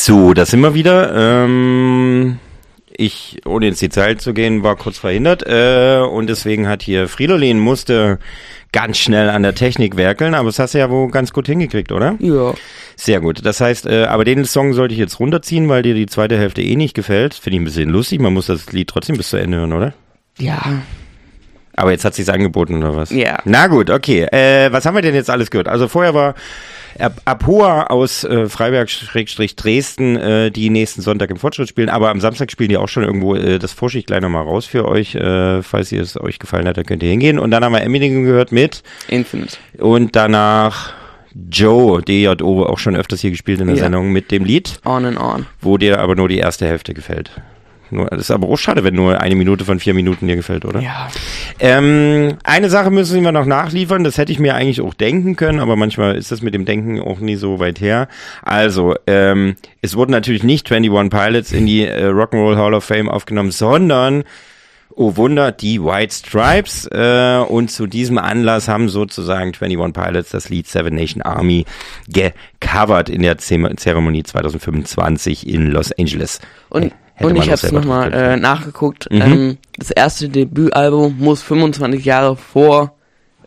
So, da sind wir wieder. Ich, ohne ins Detail zu gehen, war kurz verhindert und deswegen hat hier Fridolin musste ganz schnell an der Technik werkeln, aber das hast du ja wohl ganz gut hingekriegt, oder? Ja. Sehr gut. Das heißt, aber den Song sollte ich jetzt runterziehen, weil dir die zweite Hälfte eh nicht gefällt. Finde ich ein bisschen lustig. Man muss das Lied trotzdem bis zu Ende hören, oder? Ja. Aber jetzt hat sich's angeboten, oder was? Ja. Na gut, okay. Was haben wir denn jetzt alles gehört? Also vorher war Apoa aus Freiberg-Dresden, die nächsten Sonntag im Fortschritt spielen, aber am Samstag spielen die auch schon irgendwo das Vorschicht gleich nochmal raus für euch. Falls ihr es euch gefallen hat, dann könnt ihr hingehen. Und dann haben wir Eminem gehört mit Infinite. Und danach Joe, DJO, auch schon öfters hier gespielt in der Sendung mit dem Lied. On and On. Wo dir aber nur die erste Hälfte gefällt. Das ist aber auch schade, wenn nur 1 Minute von 4 Minuten dir gefällt, oder? Ja. Eine Sache müssen wir noch nachliefern, das hätte ich mir eigentlich auch denken können, aber manchmal ist das mit dem Denken auch nie so weit her. Also, es wurden natürlich nicht 21 Pilots in die Rock'n'Roll Hall of Fame aufgenommen, sondern, oh Wunder, die White Stripes. Und zu diesem Anlass haben sozusagen 21 Pilots das Lied Seven Nation Army gecovert in der Zeremonie 2025 in Los Angeles. Und ich habe es nochmal nachgeguckt. Das erste Debütalbum muss 25 Jahre vor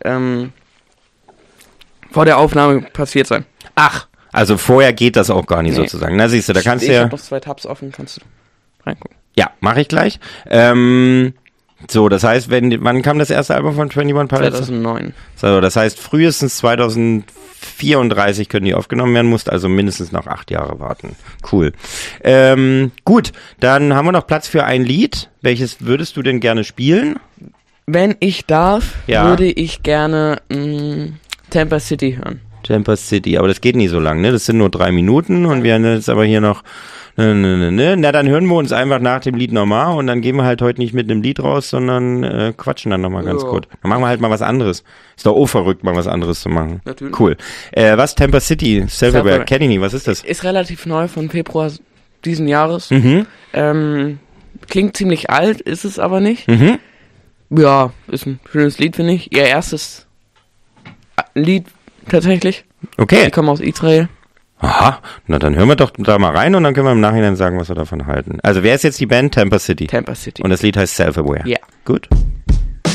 der Aufnahme passiert sein. Ach, also vorher geht das auch gar nicht sozusagen. Na siehst du, da kannst du ja... Ich habe noch 2 Tabs offen, kannst du reingucken. Ja, mache ich gleich. So, das heißt, wann kam das erste Album von 21 Pilots? 2009. So, das heißt, frühestens 2034 können die aufgenommen werden, musst also mindestens noch 8 Jahre warten. Cool. Gut, dann haben wir noch Platz für ein Lied. Welches würdest du denn gerne spielen? Wenn ich darf, würde ich gerne Tampa City hören. Tampa City, aber das geht nicht so lang, ne? Das sind nur 3 Minuten und wir haben jetzt aber hier noch... Na, dann hören wir uns einfach nach dem Lied nochmal und dann gehen wir halt heute nicht mit einem Lied raus, sondern quatschen dann nochmal ganz gut. Dann machen wir halt mal was anderes. Ist doch auch verrückt, mal was anderes zu machen. Natürlich. Cool. Was? Tampa City, Self-Aware, kenn ich nicht, was ist das? Ist relativ neu, von Februar diesen Jahres. Klingt ziemlich alt, ist es aber nicht. Ja, ist ein schönes Lied, finde ich. Ihr erstes Lied tatsächlich. Okay. Die kommen aus Israel. Aha, na dann hören wir doch da mal rein und dann können wir im Nachhinein sagen, was wir davon halten. Also wer ist jetzt die Band? Tampa City. Tampa City. Und das Lied heißt Self-Aware. Ja. Gut.